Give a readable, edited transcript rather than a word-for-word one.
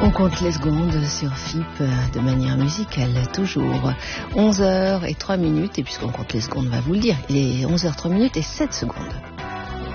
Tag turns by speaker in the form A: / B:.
A: On compte les secondes sur FIP de manière musicale, toujours. 11h03 et puisqu'on compte les secondes, on va vous le dire, il est 11h03 et 7 secondes.